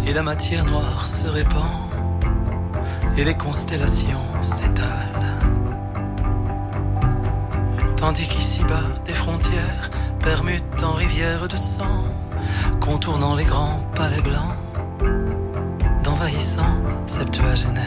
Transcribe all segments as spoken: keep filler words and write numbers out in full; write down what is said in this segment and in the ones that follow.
et la matière noire se répand et les constellations s'étalent. Tandis qu'ici-bas des frontières permutent en rivières de sang, contournant les grands palais blancs d'envahissants septuagénaires.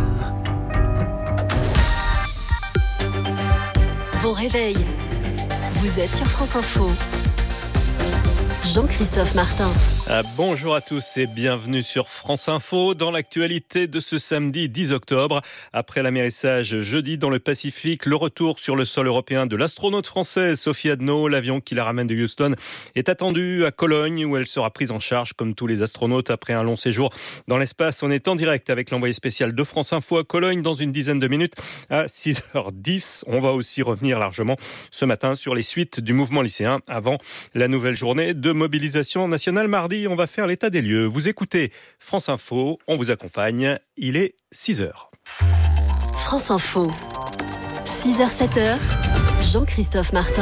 Bon réveil, vous êtes sur France Info. Jean-Christophe Martin. Ah, bonjour à tous et bienvenue sur France Info. Dans l'actualité de ce samedi dix octobre, après l'amérissage jeudi dans le Pacifique, le retour sur le sol européen de l'astronaute française Sophie Adno, l'avion qui la ramène de Houston, est attendu à Cologne où elle sera prise en charge comme tous les astronautes après un long séjour dans l'espace. On est en direct avec l'envoyé spécial de France Info à Cologne dans une dizaine de minutes à six heures dix. On va aussi revenir largement ce matin sur les suites du mouvement lycéen avant la nouvelle journée de mobilisation nationale mardi. On va faire l'état des lieux. Vous écoutez France Info, on vous accompagne. Il est six heures. France Info, six heures sept heures, Jean-Christophe Martin.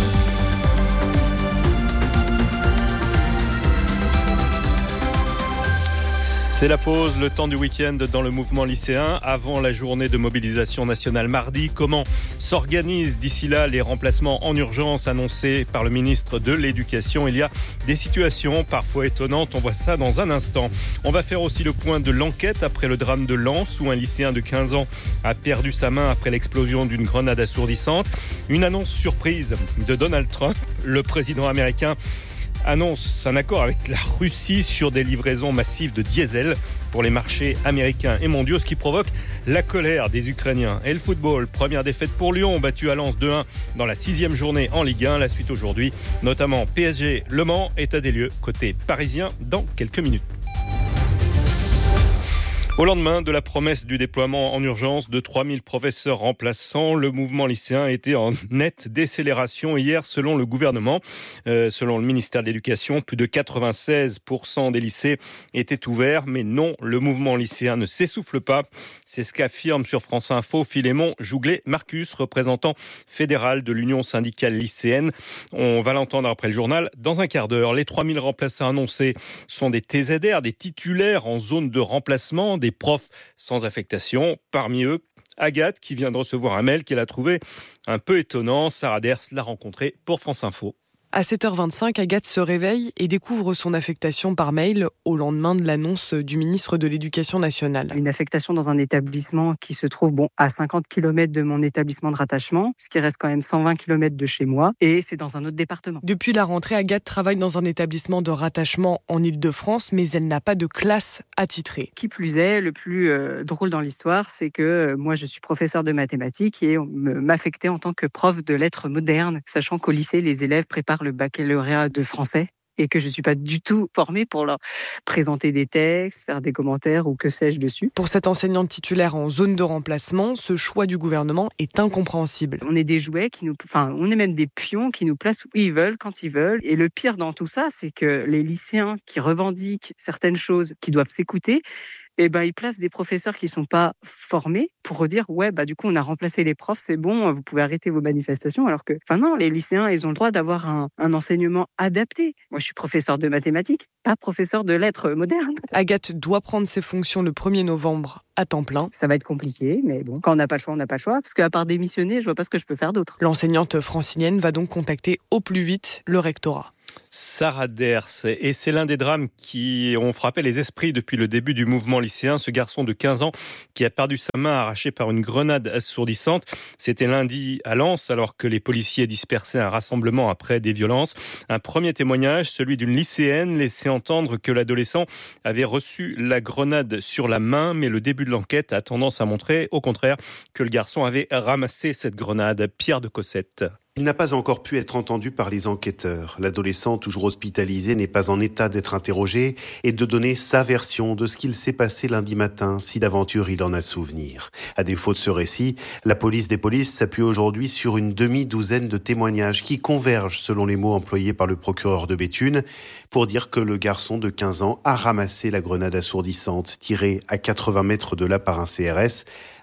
C'est la pause, le temps du week-end dans le mouvement lycéen avant la journée de mobilisation nationale mardi. Comment s'organisent d'ici là les remplacements en urgence annoncés par le ministre de l'Éducation? Il y a des situations parfois étonnantes, on voit ça dans un instant. On va faire aussi le point de l'enquête après le drame de Lens où un lycéen de quinze ans a perdu sa main après l'explosion d'une grenade assourdissante. Une annonce surprise de Donald Trump, le président américain annonce un accord avec la Russie sur des livraisons massives de diesel pour les marchés américains et mondiaux, ce qui provoque la colère des Ukrainiens. Et le football, première défaite pour Lyon, battu à Lens deux un dans la sixième journée en Ligue un. La suite aujourd'hui, notamment P S G, Le Mans, état des lieux côté parisien dans quelques minutes. Au lendemain de la promesse du déploiement en urgence de trois mille professeurs remplaçants, le mouvement lycéen était en nette décélération hier selon le gouvernement. Euh, selon le ministère de l'Éducation, plus de quatre-vingt-seize pour cent des lycées étaient ouverts. Mais non, le mouvement lycéen ne s'essouffle pas. C'est ce qu'affirme sur France Info Philémon Jouglet-Marcus, représentant fédéral de l'Union syndicale lycéenne. On va l'entendre après le journal dans un quart d'heure. Les trois mille remplaçants annoncés sont des T Z R, des titulaires en zone de remplacement, des profs sans affectation. Parmi eux, Agathe, qui vient de recevoir un mail qu'elle a trouvé un peu étonnant. Sarah Ders l'a rencontré pour France Info. À sept heures vingt-cinq, Agathe se réveille et découvre son affectation par mail au lendemain de l'annonce du ministre de l'Éducation nationale. Une affectation dans un établissement qui se trouve bon, à cinquante kilomètres de mon établissement de rattachement, ce qui reste quand même cent vingt kilomètres de chez moi, et c'est dans un autre département. Depuis la rentrée, Agathe travaille dans un établissement de rattachement en Île-de-France, mais elle n'a pas de classe attitrée. Qui plus est, le plus euh, drôle dans l'histoire, c'est que euh, moi je suis professeur de mathématiques et on m'affectait en tant que prof de lettres modernes, sachant qu'au lycée, les élèves préparent le baccalauréat de français et que je ne suis pas du tout formée pour leur présenter des textes, faire des commentaires ou que sais-je dessus. Pour cette enseignante titulaire en zone de remplacement, ce choix du gouvernement est incompréhensible. On est des jouets qui nous, enfin, on est même des pions qui nous placent où ils veulent, quand ils veulent. Et le pire dans tout ça, c'est que les lycéens qui revendiquent certaines choses qui doivent s'écouter, eh ben, ils placent des professeurs qui sont pas formés pour dire, ouais, bah, du coup, on a remplacé les profs, c'est bon, vous pouvez arrêter vos manifestations. Alors que, enfin, non, les lycéens, ils ont le droit d'avoir un, un enseignement adapté. Moi, je suis professeur de mathématiques, pas professeur de lettres modernes. Agathe doit prendre ses fonctions le premier novembre à temps plein. Ça va être compliqué, mais bon, quand on n'a pas le choix, on n'a pas le choix. Parce qu'à part démissionner, je vois pas ce que je peux faire d'autre. L'enseignante francilienne va donc contacter au plus vite le rectorat. Sarah Ders, et c'est l'un des drames qui ont frappé les esprits depuis le début du mouvement lycéen. Ce garçon de quinze ans qui a perdu sa main arrachée par une grenade assourdissante. C'était lundi à Lens, alors que les policiers dispersaient un rassemblement après des violences. Un premier témoignage, celui d'une lycéenne, laissait entendre que l'adolescent avait reçu la grenade sur la main, mais le début de l'enquête a tendance à montrer, au contraire, que le garçon avait ramassé cette grenade. Pierre de Cossette. Il n'a pas encore pu être entendu par les enquêteurs. L'adolescent, toujours hospitalisé, n'est pas en état d'être interrogé et de donner sa version de ce qu'il s'est passé lundi matin, si d'aventure il en a souvenir. À défaut de ce récit, la police des polices s'appuie aujourd'hui sur une demi-douzaine de témoignages qui convergent, selon les mots employés par le procureur de Béthune, pour dire que le garçon de quinze ans a ramassé la grenade assourdissante tirée à quatre-vingts mètres de là par un C R S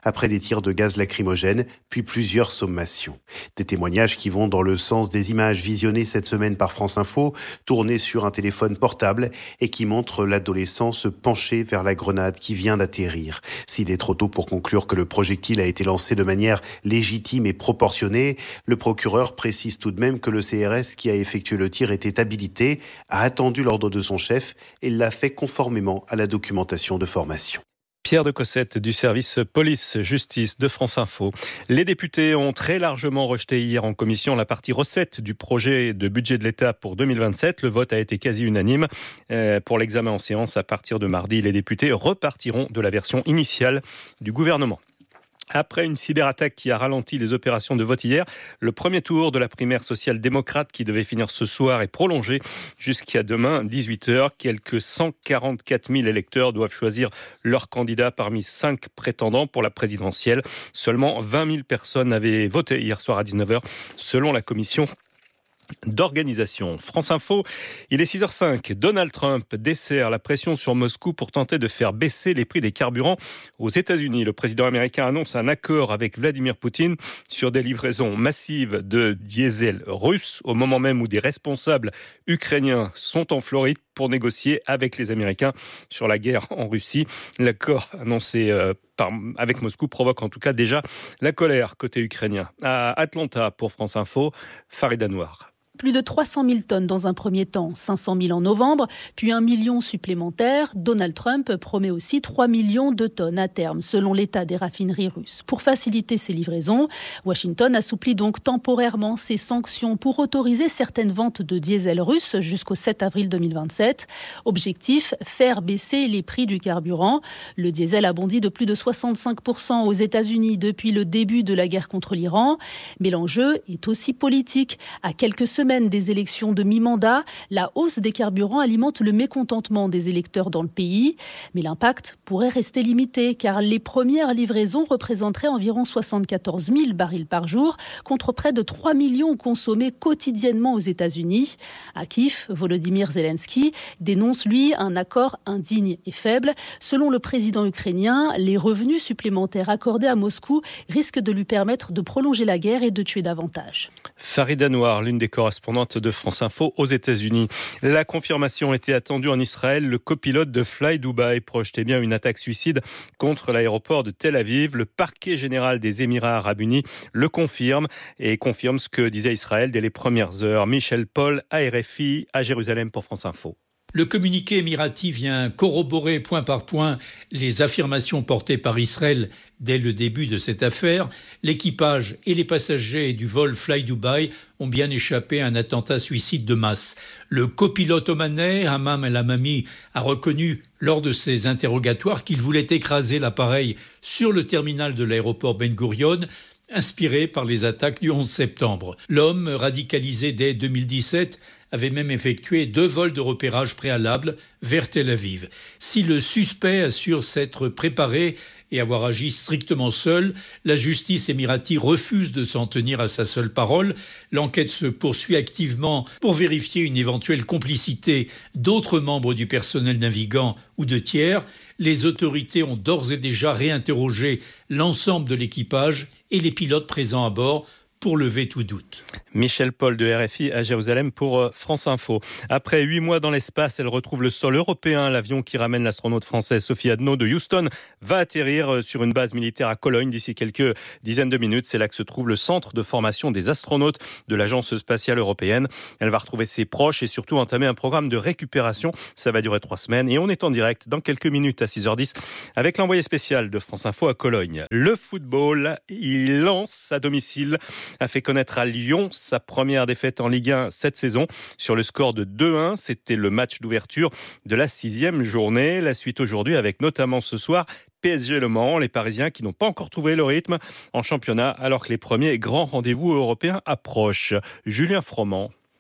après des tirs de gaz lacrymogène, puis plusieurs sommations. Des témoignages qui vont dans le sens des images visionnées cette semaine par France Info, tournées sur un téléphone portable et qui montrent l'adolescent se pencher vers la grenade qui vient d'atterrir. S'il est trop tôt pour conclure que le projectile a été lancé de manière légitime et proportionnée, le procureur précise tout de même que le C R S qui a effectué le tir était habilité, a attendu l'ordre de son chef et l'a fait conformément à la documentation de formation. Pierre de Cossette du service police-justice de France Info. Les députés ont très largement rejeté hier en commission la partie recette du projet de budget de l'État pour deux mille vingt-sept. Le vote a été quasi unanime. Pour l'examen en séance, à partir de mardi, les députés repartiront de la version initiale du gouvernement. Après une cyberattaque qui a ralenti les opérations de vote hier, le premier tour de la primaire social-démocrate qui devait finir ce soir est prolongé jusqu'à demain dix-huit heures. Quelques cent quarante-quatre mille électeurs doivent choisir leur candidat parmi cinq prétendants pour la présidentielle. Seulement vingt mille personnes avaient voté hier soir à dix-neuf heures selon la commission d'organisation. France Info, il est six heures cinq. Donald Trump dessert la pression sur Moscou pour tenter de faire baisser les prix des carburants aux États-Unis. Le président américain annonce un accord avec Vladimir Poutine sur des livraisons massives de diesel russe au moment même où des responsables ukrainiens sont en Floride pour négocier avec les Américains sur la guerre en Russie. L'accord annoncé euh, par, avec Moscou provoque en tout cas déjà la colère côté ukrainien. À Atlanta, pour France Info, Farid Anouar. Plus de trois cent mille tonnes dans un premier temps, cinq cent mille en novembre, puis un million supplémentaire. Donald Trump promet aussi trois millions de tonnes à terme, selon l'état des raffineries russes. Pour faciliter ces livraisons, Washington assouplit donc temporairement ses sanctions pour autoriser certaines ventes de diesel russe jusqu'au sept avril deux mille vingt-sept. Objectif, faire baisser les prix du carburant. Le diesel a bondi de plus de soixante-cinq pour cent aux États-Unis depuis le début de la guerre contre l'Iran. Mais l'enjeu est aussi politique. À quelques semaines des élections de mi-mandat, la hausse des carburants alimente le mécontentement des électeurs dans le pays. Mais l'impact pourrait rester limité car les premières livraisons représenteraient environ soixante-quatorze mille barils par jour contre près de trois millions consommés quotidiennement aux États-Unis. À Kiev, Volodymyr Zelensky dénonce, lui, un accord indigne et faible. Selon le président ukrainien, les revenus supplémentaires accordés à Moscou risquent de lui permettre de prolonger la guerre et de tuer davantage. Farid Anouar, l'une des correspondante de France Info aux États-Unis. La confirmation était attendue en Israël. Le copilote de Fly Dubai projetait bien une attaque suicide contre l'aéroport de Tel Aviv. Le parquet général des Émirats arabes unis le confirme et confirme ce que disait Israël dès les premières heures. Michel Paul, A R F I, à Jérusalem pour France Info. Le communiqué émirati vient corroborer point par point les affirmations portées par Israël dès le début de cette affaire. L'équipage et les passagers du vol Fly Dubai ont bien échappé à un attentat suicide de masse. Le copilote omanais, Hammam El Hamami, a reconnu lors de ses interrogatoires qu'il voulait écraser l'appareil sur le terminal de l'aéroport Ben Gurion, inspiré par les attaques du onze septembre. L'homme, radicalisé dès deux mille dix-sept, avait même effectué deux vols de repérage préalables vers Tel Aviv. Si le suspect assure s'être préparé et avoir agi strictement seul, la justice émirati refuse de s'en tenir à sa seule parole. L'enquête se poursuit activement pour vérifier une éventuelle complicité d'autres membres du personnel navigant ou de tiers. Les autorités ont d'ores et déjà réinterrogé l'ensemble de l'équipage et les pilotes présents à bord pour lever tout doute. Michel Paul de R F I à Jérusalem pour France Info. Après huit mois dans l'espace, elle retrouve le sol européen. L'avion qui ramène l'astronaute française Sophie Adno de Houston va atterrir sur une base militaire à Cologne d'ici quelques dizaines de minutes. C'est là que se trouve le centre de formation des astronautes de l'Agence spatiale européenne. Elle va retrouver ses proches et surtout entamer un programme de récupération. Ça va durer trois semaines et on est en direct dans quelques minutes à six heures dix avec l'envoyé spécial de France Info à Cologne. Le football, il lance à domicile, a fait connaître à Lyon sa première défaite en Ligue un cette saison sur le score de deux un. C'était le match d'ouverture de la sixième journée. La suite aujourd'hui avec notamment ce soir P S G Le Mans, les Parisiens qui n'ont pas encore trouvé le rythme en championnat alors que les premiers grands rendez-vous européens approchent. Julien Froment.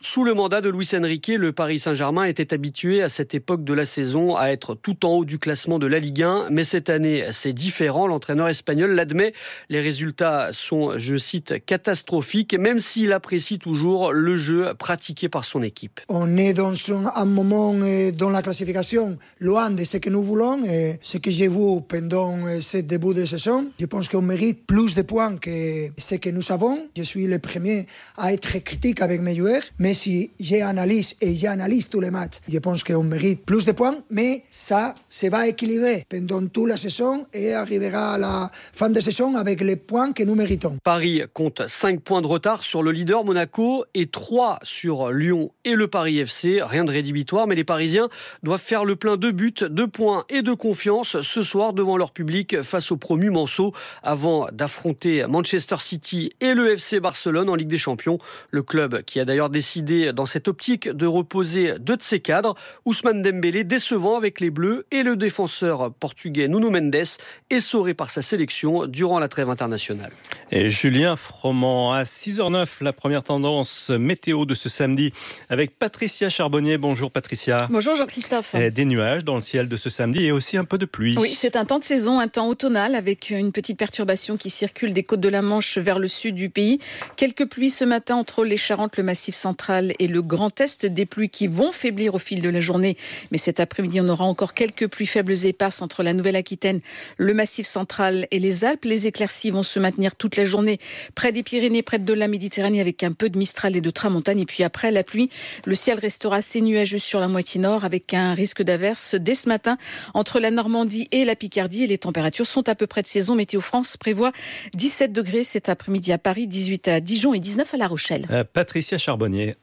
Sous le mandat de Luis Enrique, le Paris Saint-Germain était habitué à cette époque de la saison à être tout en haut du classement de la Ligue un. Mais cette année, c'est différent. L'entraîneur espagnol l'admet. Les résultats sont, je cite, catastrophiques, même s'il apprécie toujours le jeu pratiqué par son équipe. On est dans un moment dans la classification loin de ce que nous voulons et ce que j'ai vu pendant ce début de saison. Je pense qu'on mérite plus de points que ce que nous avons. Je suis le premier à être critique avec mes joueurs, mais si j'analyse et j'analyse tous les matchs, je pense qu'on mérite plus de points, mais ça se va équilibrer pendant toute la saison et arrivera à la fin de saison avec les points que nous méritons. Paris compte cinq points de retard sur le leader Monaco et trois sur Lyon et le Paris F C. Rien de rédhibitoire, mais les Parisiens doivent faire le plein de buts, de points et de confiance ce soir devant leur public face au promu Manceau avant d'affronter Manchester City et le F C Barcelone en Ligue des Champions. Le club qui a d'ailleurs décidé dans cette optique de reposer deux de ses cadres, Ousmane Dembélé décevant avec les Bleus et le défenseur portugais Nuno Mendes essoré par sa sélection durant la trêve internationale. Et Julien Froment à six heures zéro neuf, la première tendance météo de ce samedi avec Patricia Charbonnier. Bonjour Patricia. Bonjour Jean-Christophe. Des nuages dans le ciel de ce samedi et aussi un peu de pluie. Oui, c'est un temps de saison, un temps automnal avec une petite perturbation qui circule des côtes de la Manche vers le sud du pays. Quelques pluies ce matin entre les Charentes, le Massif central et le Grand Est. Des pluies qui vont faiblir au fil de la journée. Mais cet après-midi, on aura encore quelques pluies faibles et éparses entre la Nouvelle-Aquitaine, le Massif central et les Alpes. Les éclaircies vont se maintenir toute la journée près des Pyrénées, près de la Méditerranée avec un peu de Mistral et de Tramontane. Et puis après la pluie, le ciel restera assez nuageux sur la moitié nord avec un risque d'averse dès ce matin entre la Normandie et la Picardie. Et les températures sont à peu près de saison. Météo France prévoit dix-sept degrés cet après-midi à Paris, dix-huit à Dijon et dix-neuf à La Rochelle. Euh, Patricia Charbonnier.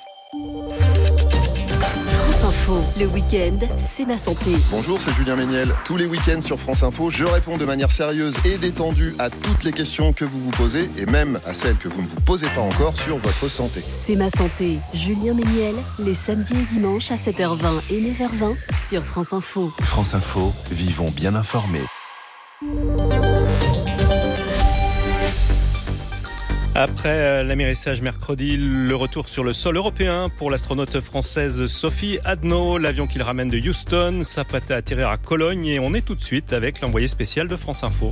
France Info, le week-end, c'est ma santé. Bonjour, c'est Julien Méniel. Tous les week-ends sur France Info, je réponds de manière sérieuse et détendue à toutes les questions que vous vous posez et même à celles que vous ne vous posez pas encore sur votre santé. C'est ma santé, Julien Méniel, les samedis et dimanches à sept heures vingt et neuf heures vingt sur France Info. France Info, vivons bien informés. Après l'amérissage mercredi, le retour sur le sol européen pour l'astronaute française Sophie Adno. L'avion qui le ramène de Houston s'apprête à atterrir à Cologne et on est tout de suite avec l'envoyé spécial de France Info.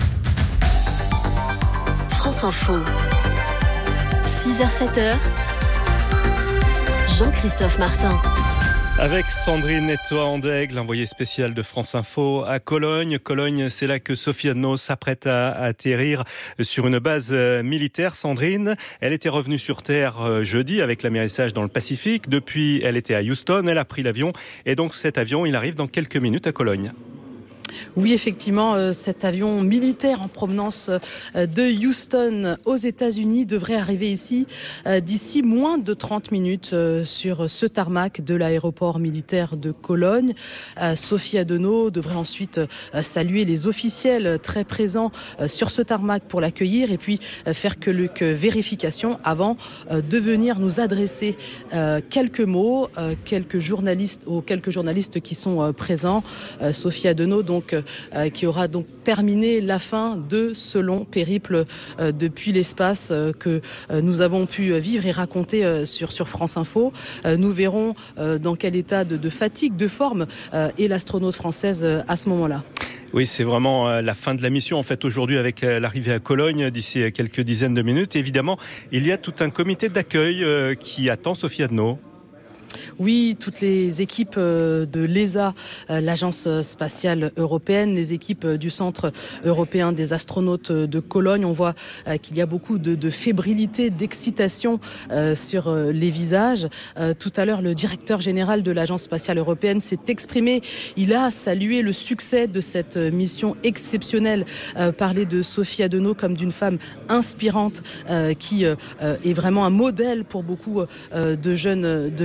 France Info, six heures sept heures, Jean-Christophe Martin. Avec Sandrine Ettoa-Andeg, l'envoyée spéciale de France Info à Cologne. Cologne, c'est là que Sophie Adno s'apprête à atterrir sur une base militaire. Sandrine, elle était revenue sur Terre jeudi avec l'amérissage dans le Pacifique. Depuis, elle était à Houston, elle a pris l'avion. Et donc cet avion, il arrive dans quelques minutes à Cologne. Oui, effectivement, euh, cet avion militaire en provenance euh, de Houston aux États-Unis devrait arriver ici euh, d'ici moins de trente minutes euh, sur ce tarmac de l'aéroport militaire de Cologne. Euh, Sophie Adno devrait ensuite euh, saluer les officiels très présents euh, sur ce tarmac pour l'accueillir et puis euh, faire quelques vérifications avant euh, de venir nous adresser euh, quelques mots, euh, quelques journalistes, aux quelques journalistes qui sont euh, présents. Euh, Sophie Adno, donc Donc, euh, qui aura donc terminé la fin de ce long périple euh, depuis l'espace euh, que euh, nous avons pu vivre et raconter euh, sur, sur France Info. Euh, nous verrons euh, dans quel état de, de fatigue, de forme euh, est l'astronaute française euh, à ce moment-là. Oui, c'est vraiment la fin de la mission en fait aujourd'hui avec l'arrivée à Cologne d'ici quelques dizaines de minutes. Évidemment, il y a tout un comité d'accueil euh, qui attend Sophie Adno. Oui, toutes les équipes de l'E S A, l'Agence spatiale européenne, les équipes du Centre européen des astronautes de Cologne. On voit qu'il y a beaucoup de, de fébrilité, d'excitation sur les visages. Tout à l'heure, le directeur général de l'Agence spatiale européenne s'est exprimé. Il a salué le succès de cette mission exceptionnelle, parlé de Sophie Adno comme d'une femme inspirante qui est vraiment un modèle pour beaucoup de jeunes, de jeunes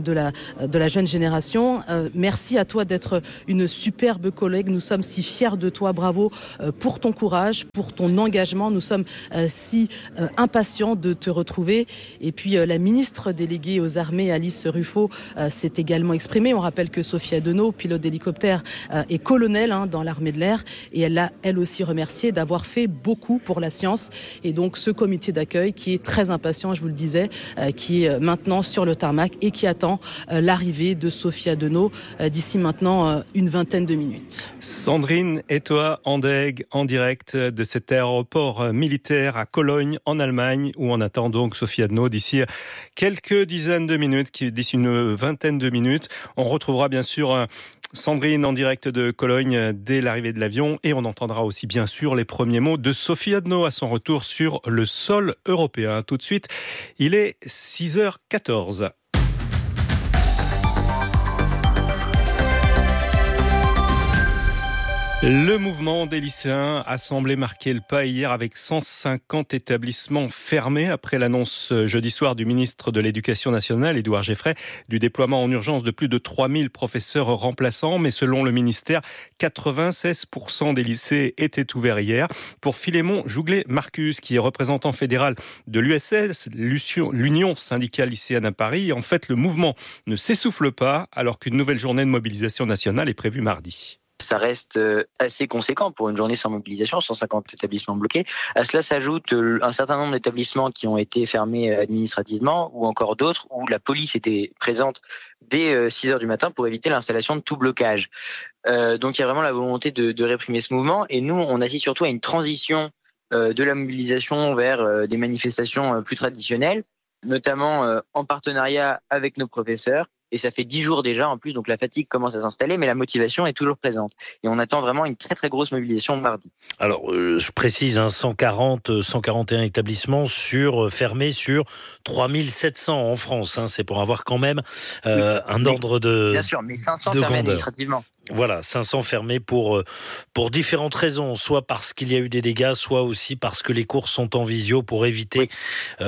de la, de la jeune génération. Euh, merci à toi d'être une superbe collègue. Nous sommes si fiers de toi. Bravo euh, pour ton courage, pour ton engagement. Nous sommes euh, si euh, impatients de te retrouver. Et puis euh, la ministre déléguée aux armées, Alice Ruffo, euh, s'est également exprimée. On rappelle que Sophia Deneau, pilote d'hélicoptère, euh, est colonel hein, dans l'armée de l'air. Et elle l'a, elle aussi, remercié d'avoir fait beaucoup pour la science. Et donc ce comité d'accueil qui est très impatient, je vous le disais, euh, qui est maintenant sur le tarmac et qui attend euh, l'arrivée de Sophia Deneau euh, d'ici maintenant euh, une vingtaine de minutes. Sandrine et toi, Andeg, en direct de cet aéroport militaire à Cologne, en Allemagne, où on attend donc Sophia Deneau d'ici quelques dizaines de minutes, d'ici une vingtaine de minutes. On retrouvera bien sûr Sandrine en direct de Cologne dès l'arrivée de l'avion et on entendra aussi bien sûr les premiers mots de Sophia Deneau à son retour sur le sol européen. Tout de suite, il est six heures quatorze. Le mouvement des lycéens a semblé marquer le pas hier avec cent cinquante établissements fermés après l'annonce jeudi soir du ministre de l'Éducation nationale, Édouard Geffray, du déploiement en urgence de plus de trois mille professeurs remplaçants. Mais selon le ministère, quatre-vingt-seize pour cent des lycées étaient ouverts hier. Pour Philémon Jouglet-Marcus, qui est représentant fédéral de l'U S S, l'Union syndicale lycéenne à Paris, en fait, le mouvement ne s'essouffle pas alors qu'une nouvelle journée de mobilisation nationale est prévue mardi. Ça reste assez conséquent pour une journée sans mobilisation, cent cinquante établissements bloqués. À cela s'ajoute un certain nombre d'établissements qui ont été fermés administrativement ou encore d'autres où la police était présente dès six heures du matin pour éviter l'installation de tout blocage. Euh, donc il y a vraiment la volonté de, de réprimer ce mouvement et nous on assiste surtout à une transition euh, de la mobilisation vers euh, des manifestations euh, plus traditionnelles, notamment euh, en partenariat avec nos professeurs. Et ça fait dix jours déjà en plus, donc la fatigue commence à s'installer, mais la motivation est toujours présente. Et on attend vraiment une très très grosse mobilisation mardi. Alors, euh, je précise, hein, cent quarante, cent quarante et un établissements sur, euh, fermés sur trois mille sept cents en France. Hein, c'est pour avoir quand même euh, un mais, ordre de Bien sûr, mais cinq cents de fermés grandeur. Administrativement. Voilà, cinq cents fermés pour, pour différentes raisons, soit parce qu'il y a eu des dégâts, soit aussi parce que les cours sont en visio pour éviter oui.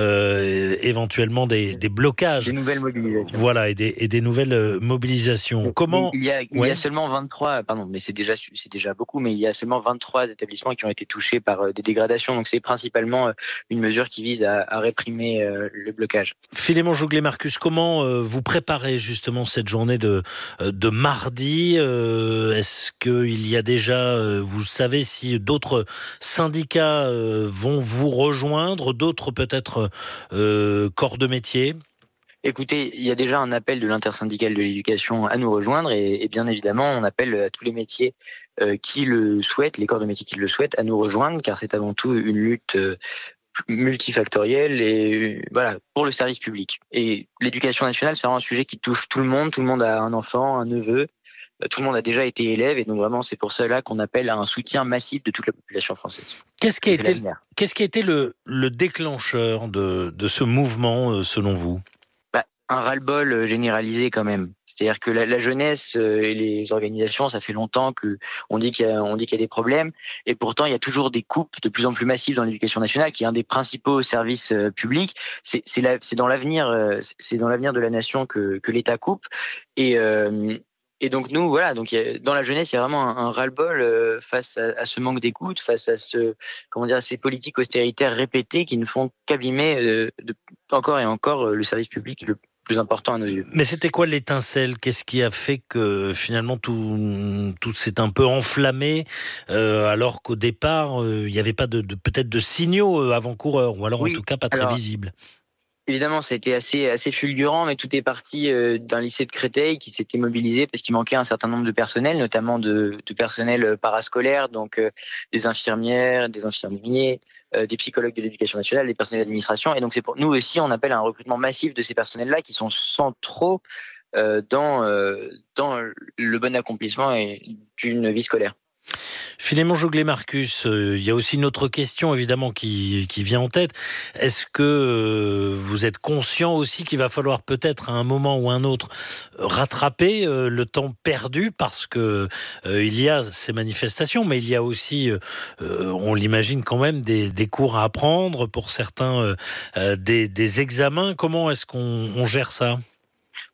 euh, éventuellement des, des blocages. Des nouvelles mobilisations. Voilà, et des, et des nouvelles mobilisations. Comment il y a, il ouais. y a seulement vingt-trois, pardon, mais c'est déjà, c'est déjà beaucoup, mais il y a seulement vingt-trois établissements qui ont été touchés par des dégradations, donc c'est principalement une mesure qui vise à, à réprimer le blocage. Philémon Jouglet-Marcus, comment vous préparez justement cette journée de, de mardi euh, Est-ce qu'il y a déjà, vous savez si d'autres syndicats vont vous rejoindre, d'autres peut-être euh, corps de métier ? Écoutez, il y a déjà un appel de l'intersyndicale de l'éducation à nous rejoindre et, et bien évidemment, on appelle à tous les métiers euh, qui le souhaitent, les corps de métier qui le souhaitent, à nous rejoindre car c'est avant tout une lutte euh, multifactorielle et voilà pour le service public. Et l'éducation nationale, c'est vraiment un sujet qui touche tout le monde. Tout le monde a un enfant, un neveu. Tout le monde a déjà été élève et donc vraiment c'est pour cela qu'on appelle à un soutien massif de toute la population française. Qu'est-ce qui a été, qu'est-ce qui a été le, le déclencheur de, de ce mouvement selon vous ? Bah, un ras-le-bol généralisé quand même. C'est-à-dire que la, la jeunesse et les organisations, ça fait longtemps que on dit qu'il y a, on dit qu'il y a des problèmes et pourtant il y a toujours des coupes de plus en plus massives dans l'éducation nationale qui est un des principaux services publics. C'est, c'est, la, c'est dans l'avenir, c'est dans l'avenir de la nation que, que l'État coupe et euh, Et donc nous, voilà, donc y a, dans la jeunesse, il y a vraiment un, un ras-le-bol euh, face à, à ce manque d'écoute, face à ce, comment dire, ces politiques austéritaires répétées qui ne font qu'abîmer euh, de, encore et encore euh, le service public le plus important à nos yeux. Mais c'était quoi l'étincelle ? Qu'est-ce qui a fait que finalement tout, tout s'est un peu enflammé euh, alors qu'au départ, euh, il n'y avait pas de, de peut-être de signaux euh, avant-coureurs ou alors oui, en tout cas pas très alors, visibles. Évidemment, ça a été assez, assez fulgurant, mais tout est parti euh, d'un lycée de Créteil qui s'était mobilisé parce qu'il manquait un certain nombre de personnels, notamment de, de personnel parascolaire, donc euh, des infirmières, des infirmiers, euh, des psychologues de l'éducation nationale, des personnels d'administration. Et donc, c'est pour nous aussi, on appelle à un recrutement massif de ces personnels-là qui sont centraux euh, dans, euh, dans le bon accomplissement d'une vie scolaire. Philémon Jouglet-Marcus, euh, il y a aussi une autre question évidemment qui, qui vient en tête. Est-ce que euh, vous êtes conscient aussi qu'il va falloir peut-être à un moment ou un autre rattraper euh, le temps perdu parce que euh, il y a ces manifestations, mais il y a aussi, euh, on l'imagine quand même, des, des cours à apprendre pour certains, euh, des, des examens. Comment est-ce qu'on on gère ça ?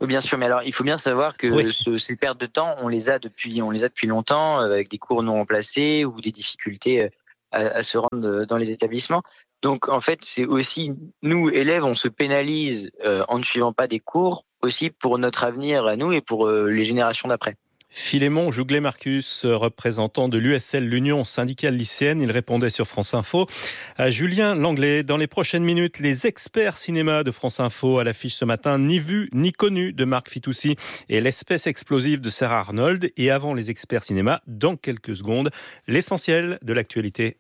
Oui, bien sûr, mais alors il faut bien savoir que oui. ce, ces pertes de temps, on les a depuis, on les a depuis longtemps, avec des cours non remplacés ou des difficultés à, à se rendre dans les établissements. Donc en fait, c'est aussi nous élèves, on se pénalise euh, en ne suivant pas des cours, aussi pour notre avenir à nous et pour euh, les générations d'après. Philémon Jouglet-Marcus, représentant de l'U S L, l'Union syndicale lycéenne, il répondait sur France Info à Julien Langlais. Dans les prochaines minutes, les experts cinéma de France Info à l'affiche ce matin, ni vu ni connu de Marc Fitoussi et l'espèce explosive de Sarah Arnold. Et avant les experts cinéma, dans quelques secondes, l'essentiel de l'actualité.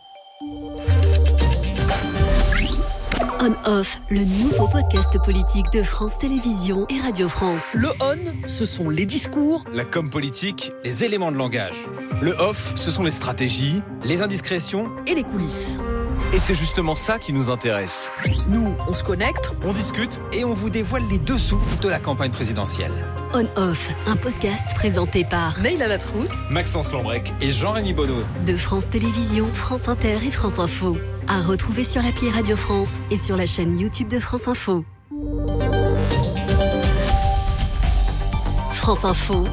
On-Off, le nouveau podcast politique de France Télévisions et Radio France. Le on, ce sont les discours. La com politique, les éléments de langage. Le off, ce sont les stratégies, les indiscrétions et les coulisses. Et c'est justement ça qui nous intéresse. Nous, on se connecte, on discute et on vous dévoile les dessous de la campagne présidentielle. On-Off, un podcast présenté par Neila Latrousse, Maxence Lambrec et Jean-Rémy Bonneau. De France Télévisions, France Inter et France Info. À retrouver sur l'appli Radio France et sur la chaîne YouTube de France Info. France Info,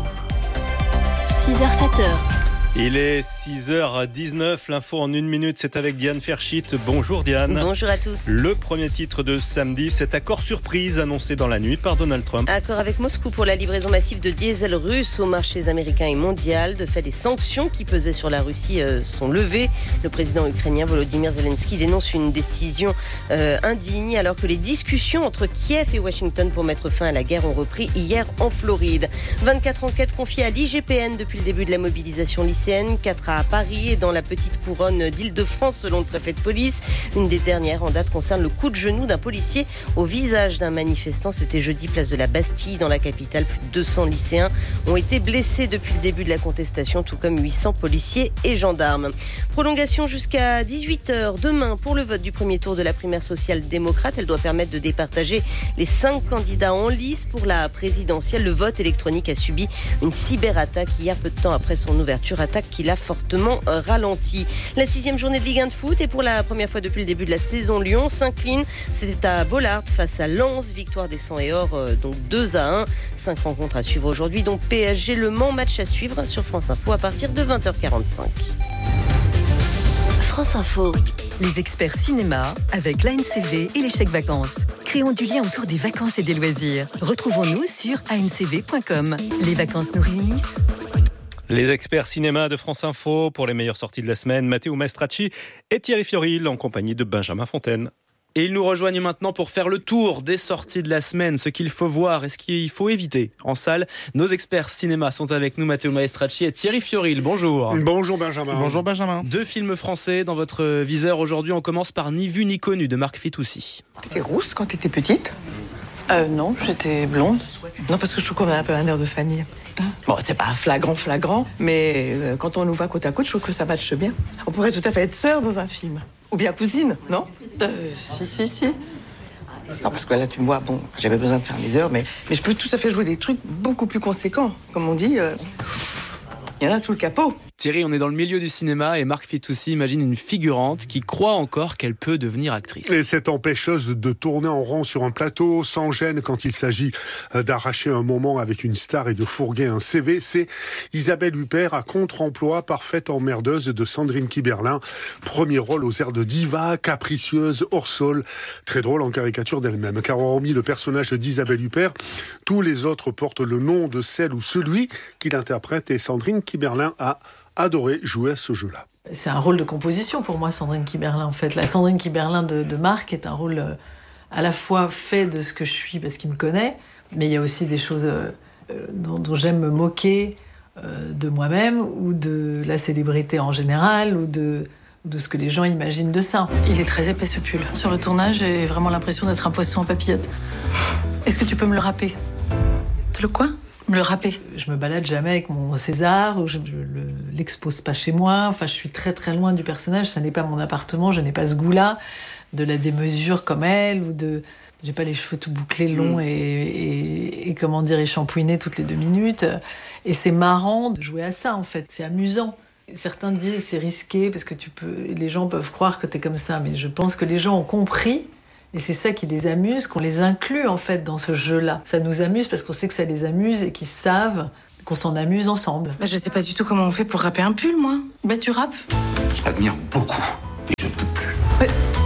six heures sept heures. Il est six heures dix-neuf, l'info en une minute, c'est avec Diane Ferchit. Bonjour Diane. Bonjour à tous. Le premier titre de samedi, cet accord surprise annoncé dans la nuit par Donald Trump. Accord avec Moscou pour la livraison massive de diesel russe aux marchés américains et mondiaux. De fait, les sanctions qui pesaient sur la Russie euh, sont levées. Le président ukrainien Volodymyr Zelensky dénonce une décision euh, indigne alors que les discussions entre Kiev et Washington pour mettre fin à la guerre ont repris hier en Floride. vingt-quatre enquêtes confiées à l'I G P N depuis le début de la mobilisation lycéenne. quatre à Paris et dans la petite couronne d'Île-de-France selon le préfet de police. Une des dernières en date concerne le coup de genou d'un policier au visage d'un manifestant. C'était jeudi, place de la Bastille dans la capitale. Plus de deux cents lycéens ont été blessés depuis le début de la contestation, tout comme huit cents policiers et gendarmes. Prolongation jusqu'à dix-huit heures demain pour le vote du premier tour de la primaire social-démocrate. Elle doit permettre de départager les cinq candidats en lice pour la présidentielle. Le vote électronique a subi une cyberattaque hier, peu de temps après son ouverture, attaque qui l'a fortement ralenti. La sixième journée de Ligue un de foot et pour la première fois depuis le début de la saison, Lyon s'incline. C'était à Bollaert face à Lens. Victoire des cent et or, donc deux à un. Cinq rencontres à suivre aujourd'hui, dont P S G Le Mans, match à suivre sur France Info à partir de vingt heures quarante-cinq. France Info. Les experts cinéma avec l'A N C V et les chèques vacances. Créons du lien autour des vacances et des loisirs. Retrouvons-nous sur a n c v point com. Les vacances nous réunissent. Les experts cinéma de France Info pour les meilleures sorties de la semaine, Matteo Maestracci et Thierry Fioril en compagnie de Benjamin Fontaine. Et ils nous rejoignent maintenant pour faire le tour des sorties de la semaine, ce qu'il faut voir et ce qu'il faut éviter en salle. Nos experts cinéma sont avec nous, Matteo Maestracci et Thierry Fioril. Bonjour. Bonjour Benjamin. Bonjour Benjamin. Deux films français dans votre viseur aujourd'hui. On commence par Ni vu ni connu de Marc Fitoussi. T'étais rousse quand t'étais petite ? Euh, non, j'étais blonde. Non, parce que je trouve qu'on a un peu un air de famille. Bon, c'est pas flagrant, flagrant, mais euh, quand on nous voit côte à côte, je trouve que ça matche bien. On pourrait tout à fait être sœurs dans un film. Ou bien cousine, non ? Euh, si, si, si. Non, parce que là, tu me vois, bon, j'avais besoin de faire mes heures, mais, mais je peux tout à fait jouer des trucs beaucoup plus conséquents. Comme on dit, euh, il y en a tout le capot. Thierry, on est dans le milieu du cinéma et Marc Fitoussi imagine une figurante qui croit encore qu'elle peut devenir actrice. Et cette empêcheuse de tourner en rond sur un plateau, sans gêne quand il s'agit d'arracher un moment avec une star et de fourguer un C V, c'est Isabelle Huppert à contre-emploi, parfaite emmerdeuse de Sandrine Kiberlin. Premier rôle aux airs de diva, capricieuse, hors sol, très drôle en caricature d'elle-même. Car hormis le personnage d'Isabelle Huppert, tous les autres portent le nom de celle ou celui qui l'interprète et Sandrine Kiberlin a adoré jouer à ce jeu-là. C'est un rôle de composition pour moi, Sandrine Kiberlin, en fait. La Sandrine Kiberlin de, de Marc est un rôle euh, à la fois fait de ce que je suis parce qu'il me connaît, mais il y a aussi des choses euh, dont, dont j'aime me moquer euh, de moi-même ou de la célébrité en général ou de, de ce que les gens imaginent de ça. Il est très épais ce pull. Sur le tournage, j'ai vraiment l'impression d'être un poisson en papillote. Est-ce que tu peux me le râper ? Le quoi ? Me le râper. Je me balade jamais avec mon César, ou je ne l'expose pas chez moi. Enfin, je suis très très loin du personnage. Ça n'est pas mon appartement. Je n'ai pas ce goût-là de la démesure comme elle, ou de. J'ai pas les cheveux tout bouclés, longs mmh. et, et, et comment dire, échampouinés toutes les deux minutes. Et c'est marrant de jouer à ça en fait. C'est amusant. Certains disent c'est risqué parce que tu peux, les gens peuvent croire que t'es comme ça, mais je pense que les gens ont compris Et c'est ça qui les amuse, qu'on les inclut en fait dans ce jeu-là. Ça nous amuse parce qu'on sait que ça les amuse et qu'ils savent qu'on s'en amuse ensemble. Je sais pas du tout comment on fait pour rapper un pull, moi. Bah tu rappes. Je t'admire beaucoup, et je ne peux plus. Ouais.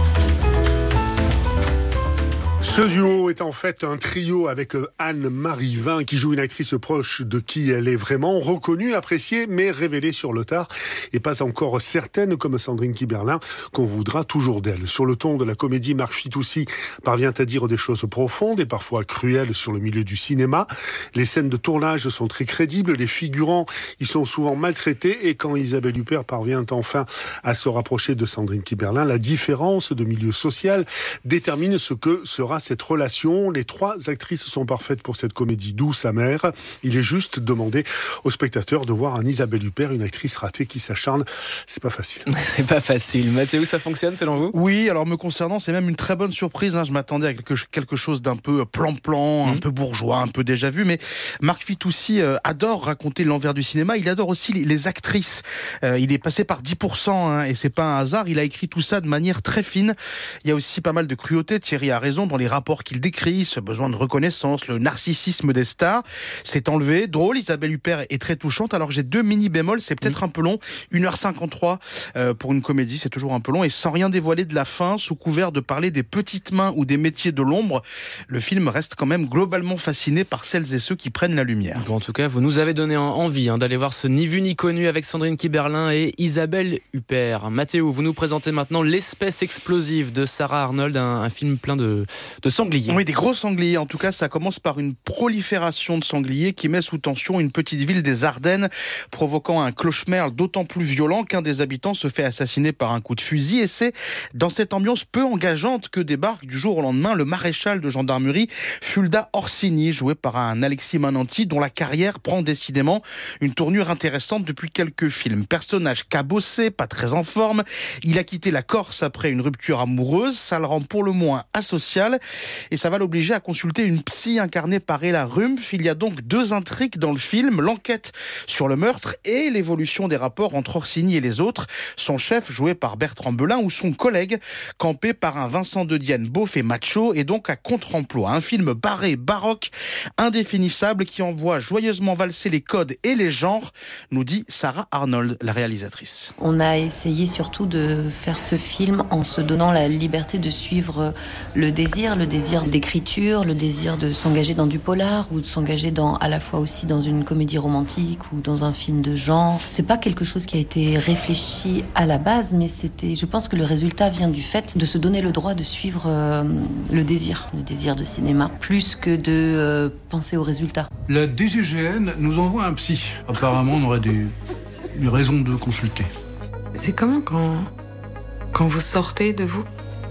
Ce duo est en fait un trio avec Anne-Marie Vin qui joue une actrice proche de qui elle est vraiment, reconnue, appréciée, mais révélée sur le tard et pas encore certaine comme Sandrine Kiberlin qu'on voudra toujours d'elle. Sur le ton de la comédie, Marc Fitoussi parvient à dire des choses profondes et parfois cruelles sur le milieu du cinéma. Les scènes de tournage sont très crédibles, les figurants y sont souvent maltraités et quand Isabelle Huppert parvient enfin à se rapprocher de Sandrine Kiberlin, la différence de milieu social détermine ce que sera cette relation. Les trois actrices sont parfaites pour cette comédie douce, amère. Il est juste demandé aux spectateurs de voir en Isabelle Huppert une actrice ratée qui s'acharne. C'est pas facile. C'est pas facile. Mathéo, ça fonctionne selon vous ? Oui, alors me concernant, c'est même une très bonne surprise. Hein. Je m'attendais à quelque, quelque chose d'un peu plan-plan, mmh. un peu bourgeois, un peu déjà vu. Mais Marc Fitoussi euh, adore raconter l'envers du cinéma. Il adore aussi les, les actrices. Euh, il est passé par dix pour cent hein, et c'est pas un hasard. Il a écrit tout ça de manière très fine. Il y a aussi pas mal de cruauté. Thierry a raison dans les rapports qu'il décrit, ce besoin de reconnaissance, le narcissisme des stars. C'est enlevé, drôle. Isabelle Huppert est très touchante. Alors j'ai deux mini bémols, c'est peut-être oui. un peu long. une heure cinquante-trois euh, pour une comédie, c'est toujours un peu long. Et sans rien dévoiler de la fin, sous couvert de parler des petites mains ou des métiers de l'ombre, le film reste quand même globalement fasciné par celles et ceux qui prennent la lumière. Bon, en tout cas, vous nous avez donné envie hein, d'aller voir ce Ni vu ni connu avec Sandrine Kiberlin et Isabelle Huppert. Mathéo, vous nous présentez maintenant L'espèce explosive de Sarah Arnold, un, un film plein de, de sangliers. Oui, des gros sangliers. En tout cas, ça commence par une prolifération de sangliers qui met sous tension une petite ville des Ardennes, provoquant un cauchemar d'autant plus violent qu'un des habitants se fait assassiner par un coup de fusil. Et c'est dans cette ambiance peu engageante que débarque du jour au lendemain le maréchal de gendarmerie Fulda Orsini, joué par un Alexis Mananti, dont la carrière prend décidément une tournure intéressante depuis quelques films. Personnage cabossé, pas très en forme, il a quitté la Corse après une rupture amoureuse, ça le rend pour le moins asocial et ça va l'obliger à consulter une psy incarnée par Ella Rumpf. Il y a donc deux intrigues dans le film, l'enquête sur le meurtre et l'évolution des rapports entre Orsini et les autres, son chef joué par Bertrand Belin ou son collègue campé par un Vincent de Dienne beauf et macho et donc à contre-emploi. Un film barré, baroque, indéfinissable qui envoie joyeusement valser les codes et les genres, nous dit Sarah Arnold, la réalisatrice. On a essayé surtout de faire ce film en se donnant la liberté de suivre le désir, le désir d'écriture, le désir de s'engager dans du polar ou de s'engager dans, à la fois aussi dans une comédie romantique ou dans un film de genre. C'est pas quelque chose qui a été réfléchi à la base, mais c'était, je pense que le résultat vient du fait de se donner le droit de suivre euh, le désir, le désir de cinéma, plus que de euh, penser au résultat. La D G G N nous envoie un psy. Apparemment, on aurait des, des raisons de consulter. C'est comment quand, quand vous sortez de vous ?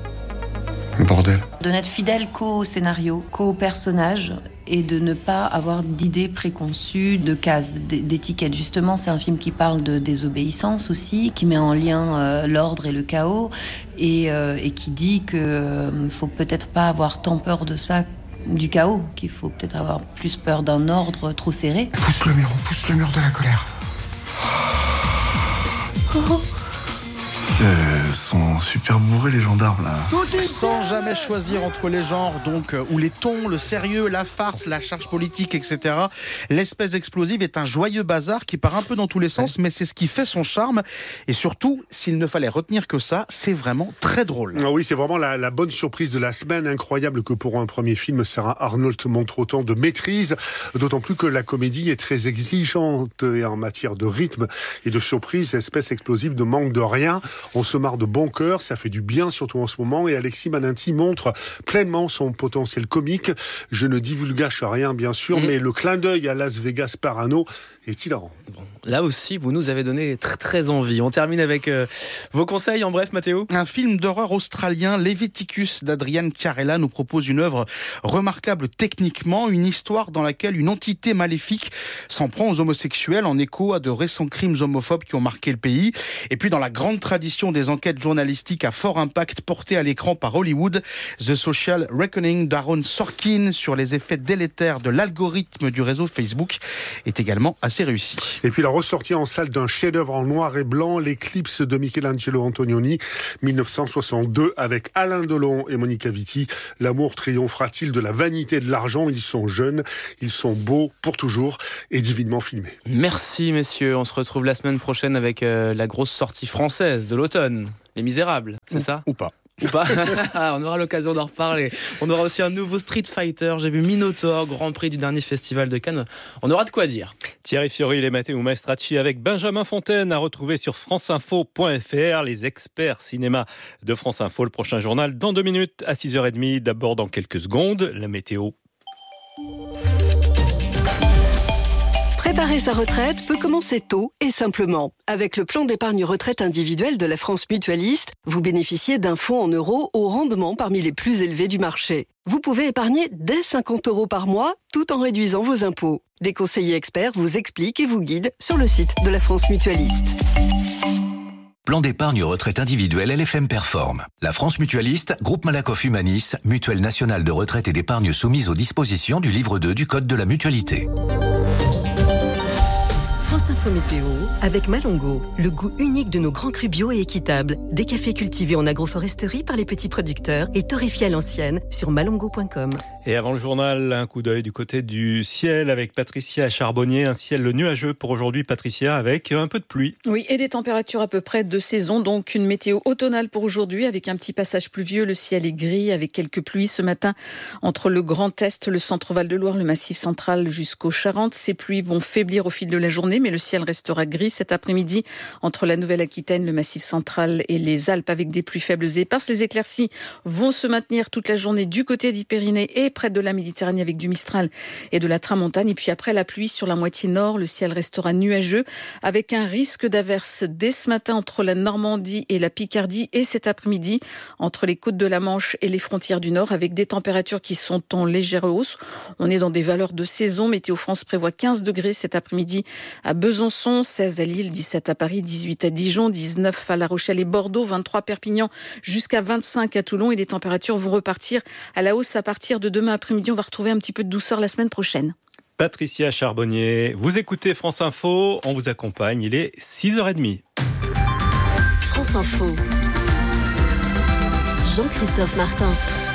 Le bordel. De n'être fidèle qu'au scénario, qu'au personnage et de ne pas avoir d'idées préconçues, de cases, d'étiquettes. Justement, c'est un film qui parle de désobéissance aussi, qui met en lien euh, l'ordre et le chaos et, euh, et qui dit qu'il euh, faut peut-être pas avoir tant peur de ça, du chaos, qu'il faut peut-être avoir plus peur d'un ordre trop serré. Pousse le mur, on pousse le mur de la colère. Oh. Euh, sont super bourrés les gendarmes là. Sans jamais choisir entre les genres, donc, ou les tons, le sérieux, la farce, la charge politique, et cetera. L'espèce explosive est un joyeux bazar qui part un peu dans tous les sens, mais c'est ce qui fait son charme. Et surtout, s'il ne fallait retenir que ça, c'est vraiment très drôle. Ah oui, c'est vraiment la, la bonne surprise de la semaine. Incroyable que pour un premier film, Sarah Arnold montre autant de maîtrise. D'autant plus que la comédie est très exigeante et en matière de rythme et de surprise. Espèce explosive ne manque de rien. On se marre de bon cœur, ça fait du bien, surtout en ce moment. Et Alexis Mananti montre pleinement son potentiel comique. Je ne divulgage rien, bien sûr, mmh. mais le clin d'œil à Las Vegas Parano est hilarant. Bon, là aussi, vous nous avez donné très très envie. On termine avec euh, vos conseils en bref, Mathéo. Un film d'horreur australien, Leviticus d'Adrian Chiarella, nous propose une œuvre remarquable techniquement, une histoire dans laquelle une entité maléfique s'en prend aux homosexuels en écho à de récents crimes homophobes qui ont marqué le pays. Et puis dans la grande tradition des enquêtes journalistiques à fort impact portées à l'écran par Hollywood, The Social Reckoning d'Aaron Sorkin sur les effets délétères de l'algorithme du réseau Facebook est également à assez réussi. Et puis la ressortie en salle d'un chef-d'œuvre en noir et blanc, l'Éclipse de Michelangelo Antonioni, dix-neuf cent soixante-deux, avec Alain Delon et Monica Vitti. L'amour triomphera-t-il de la vanité et de l'argent ? Ils sont jeunes, ils sont beaux pour toujours et divinement filmés. Merci messieurs, on se retrouve la semaine prochaine avec euh, la grosse sortie française de l'automne, Les Misérables, c'est ou, ça ? Ou pas. Ou pas. On aura l'occasion d'en reparler. On aura aussi un nouveau Street Fighter. J'ai vu Minotaur, Grand Prix du dernier festival de Cannes. On aura de quoi dire. Thierry Fiori et Matteo Maestracci avec Benjamin Fontaine à retrouver sur franceinfo point f r. Les experts cinéma de France Info. Le prochain journal dans deux minutes à six heures trente. D'abord dans quelques secondes, la météo. Préparer sa retraite peut commencer tôt et simplement. Avec le plan d'épargne retraite individuelle de la France Mutualiste, vous bénéficiez d'un fonds en euros au rendement parmi les plus élevés du marché. Vous pouvez épargner dès cinquante euros par mois tout en réduisant vos impôts. Des conseillers experts vous expliquent et vous guident sur le site de la France Mutualiste. Plan d'épargne retraite individuelle L F M Perform. La France Mutualiste, Groupe Malakoff Humanis, mutuelle nationale de retraite et d'épargne soumise aux dispositions du livre deux du Code de la mutualité. France Info Météo, avec Malongo, le goût unique de nos grands crus bio et équitables. Des cafés cultivés en agroforesterie par les petits producteurs et torréfiés à l'ancienne sur malongo point com. Et avant le journal, un coup d'œil du côté du ciel avec Patricia Charbonnier. Un ciel nuageux pour aujourd'hui, Patricia, avec un peu de pluie. Oui, et des températures à peu près de saison. Donc une météo automnale pour aujourd'hui avec un petit passage pluvieux. Le ciel est gris avec quelques pluies ce matin entre le Grand Est, le centre Val-de-Loire, le Massif central jusqu'aux Charentes. Ces pluies vont faiblir au fil de la journée, mais le ciel restera gris cet après-midi entre la Nouvelle-Aquitaine, le Massif central et les Alpes avec des pluies faibles et éparses. Les éclaircies vont se maintenir toute la journée du côté des Pyrénées et près de la Méditerranée avec du Mistral et de la Tramontane. Et puis après la pluie sur la moitié nord, le ciel restera nuageux avec un risque d'averse dès ce matin entre la Normandie et la Picardie et cet après-midi entre les côtes de la Manche et les frontières du Nord avec des températures qui sont en légère hausse. On est dans des valeurs de saison. Météo France prévoit quinze degrés cet après-midi à Besançon, seize à Lille, dix-sept à Paris, dix-huit à Dijon, dix-neuf à La Rochelle et Bordeaux, vingt-trois à Perpignan, jusqu'à vingt-cinq à Toulon. Et les températures vont repartir à la hausse à partir de demain après-midi. On va retrouver un petit peu de douceur la semaine prochaine. Patricia Charbonnier, vous écoutez France Info, on vous accompagne, il est six heures trente. France Info. Jean-Christophe Martin.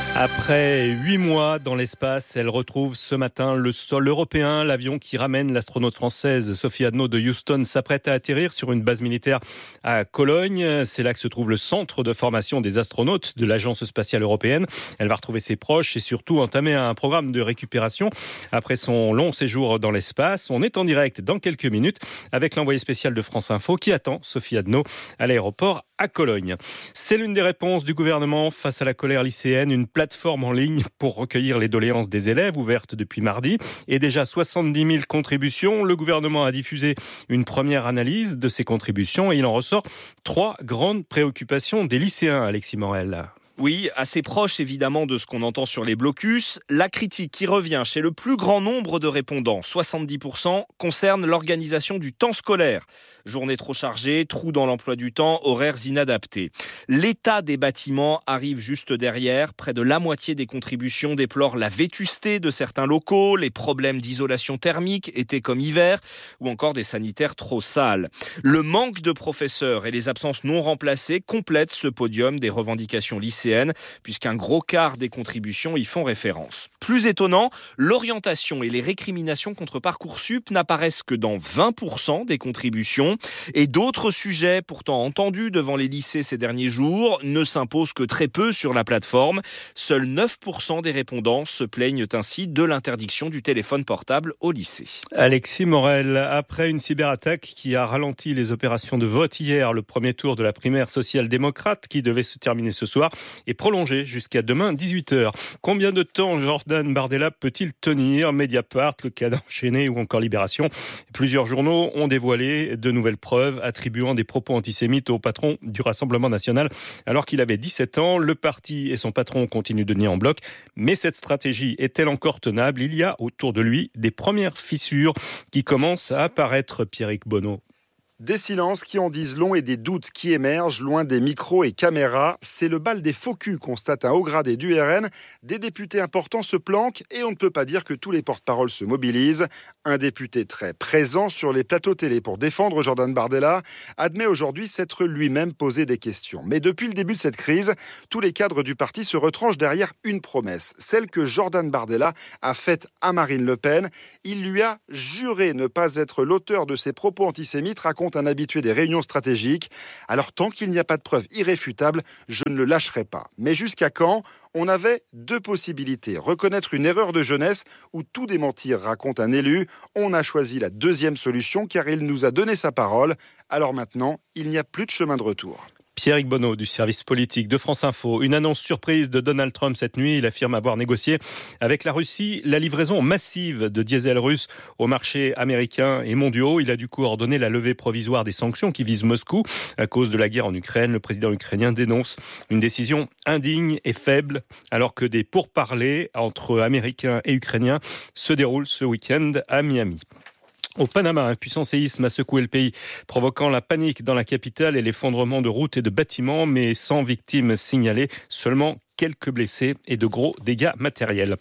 Après huit mois dans l'espace, elle retrouve ce matin le sol européen. L'avion qui ramène l'astronaute française Sophie Adno de Houston s'apprête à atterrir sur une base militaire à Cologne. C'est là que se trouve le centre de formation des astronautes de l'Agence spatiale européenne. Elle va retrouver ses proches et surtout entamer un programme de récupération après son long séjour dans l'espace. On est en direct dans quelques minutes avec l'envoyé spécial de France Info qui attend Sophie Adno à l'aéroport à Cologne. C'est l'une des réponses du gouvernement face à la colère lycéenne. Une plateforme en ligne pour recueillir les doléances des élèves, ouverte depuis mardi, et déjà soixante-dix mille contributions. Le gouvernement a diffusé une première analyse de ces contributions et il en ressort trois grandes préoccupations des lycéens, Alexis Morel. Oui, assez proche évidemment de ce qu'on entend sur les blocus. La critique qui revient chez le plus grand nombre de répondants, soixante-dix pour cent, concerne l'organisation du temps scolaire. Journée trop chargée, trous dans l'emploi du temps, horaires inadaptés. L'état des bâtiments arrive juste derrière. Près de la moitié des contributions déplorent la vétusté de certains locaux, les problèmes d'isolation thermique, été comme hiver, ou encore des sanitaires trop sales. Le manque de professeurs et les absences non remplacées complètent ce podium des revendications lycéennes, puisqu'un gros quart des contributions y font référence. Plus étonnant, l'orientation et les récriminations contre Parcoursup n'apparaissent que dans vingt pour cent des contributions. Et d'autres sujets pourtant entendus devant les lycées ces derniers jours ne s'imposent que très peu sur la plateforme. Seuls neuf pour cent des répondants se plaignent ainsi de l'interdiction du téléphone portable au lycée. Alexis Morel, après une cyberattaque qui a ralenti les opérations de vote hier, le premier tour de la primaire social-démocrate qui devait se terminer ce soir est prolongé jusqu'à demain dix-huit heures. Combien de temps Jordan Bardella peut-il tenir ? Mediapart, Le Canard enchaîné ou encore Libération. Plusieurs journaux ont dévoilé de nouvelles preuves attribuant des propos antisémites au patron du Rassemblement national alors qu'il avait dix-sept ans. Le parti et son patron continuent de nier en bloc. Mais cette stratégie est-elle encore tenable ? Il y a autour de lui des premières fissures qui commencent à apparaître, Pierrick Bonneau. Des silences qui en disent long et des doutes qui émergent loin des micros et caméras. C'est le bal des faux culs, constate un haut gradé du R N. Des députés importants se planquent et on ne peut pas dire que tous les porte-paroles se mobilisent. Un député très présent sur les plateaux télé pour défendre Jordan Bardella admet aujourd'hui s'être lui-même posé des questions. Mais depuis le début de cette crise, tous les cadres du parti se retranchent derrière une promesse, celle que Jordan Bardella a faite à Marine Le Pen. Il lui a juré ne pas être l'auteur de ses propos antisémites, raconte un habitué des réunions stratégiques. Alors tant qu'il n'y a pas de preuves irréfutables, je ne le lâcherai pas. Mais jusqu'à quand ? On avait deux possibilités. Reconnaître une erreur de jeunesse ou tout démentir, raconte un élu. On a choisi la deuxième solution car il nous a donné sa parole. Alors maintenant, il n'y a plus de chemin de retour. Pierrick Bonneau du service politique de France Info. Une annonce surprise de Donald Trump cette nuit. Il affirme avoir négocié avec la Russie la livraison massive de diesel russe aux marchés américains et mondiaux. Il a du coup ordonné la levée provisoire des sanctions qui visent Moscou à cause de la guerre en Ukraine. Le président ukrainien dénonce une décision indigne et faible alors que des pourparlers entre Américains et Ukrainiens se déroulent ce week-end à Miami. Au Panama, un puissant séisme a secoué le pays, provoquant la panique dans la capitale et l'effondrement de routes et de bâtiments, mais sans victimes signalées, seulement quelques blessés et de gros dégâts matériels.